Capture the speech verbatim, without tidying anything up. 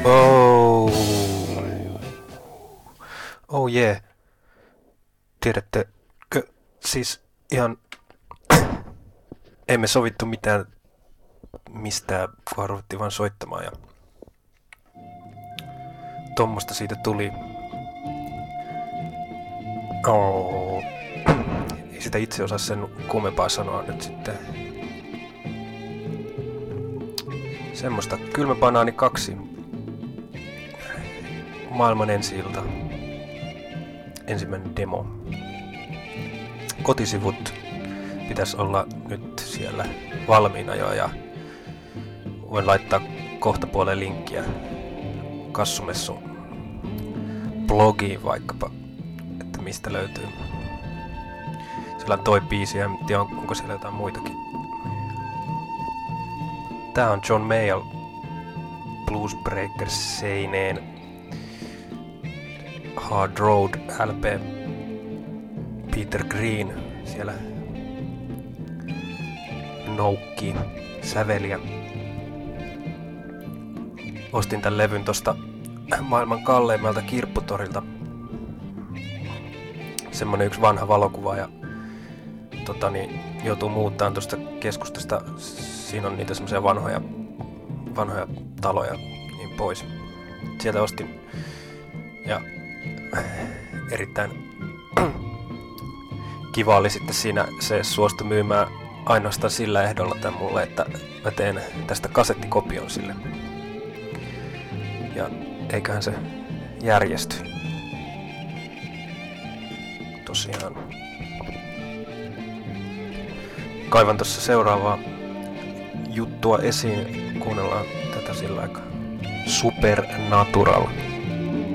Oh, oh yeah. Tiedättekö, siis ihan emme sovittu mitään mistään, kunhan ruvettiin vaan soittamaan ja tommosta siitä tuli. Oh. Ei sitä itse osaa sen kummempaa sanoa nyt sitten. Semmoista Kylmä banaani kaksi. Maailman ensi-ilta. Ensimmäinen demo. Kotisivut pitäisi olla nyt siellä valmiina jo ja voin laittaa kohta puoleen linkkiä Kassumessun blogiin vaikkapa, että mistä löytyy. Siellä on toi biisi ja en tiedä onko siellä jotain muitakin. Tää on John Mayall Bluesbreaker seineen Hard Road L P. Peter Green siellä noukkii säveliä. Ostin tän levyn tosta maailman kalleimmalta kirpputorilta. Semmonen yksi vanha valokuva ja tota niin, joutuu muuttamaan tosta keskustasta. Siinä on niitä semmosia vanhoja, vanhoja taloja niin pois. Sieltä ostin ja erittäin kiva oli sitten siinä, se suostui myymään ainoastaan sillä ehdolla tän mulle, että mä teen tästä kasettikopion sille. Ja eiköhän se järjesty. Tosiaan. Kaivan tossa seuraavaa juttua esiin. Kuunnellaan tätä sillä aikaa. Supernatural.